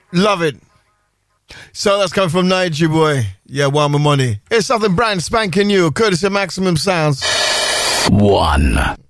Love it. So that's coming from Niger Boy. Yeah, Want My Money. It's something brand spanking new, courtesy of Maximum Sounds. 1.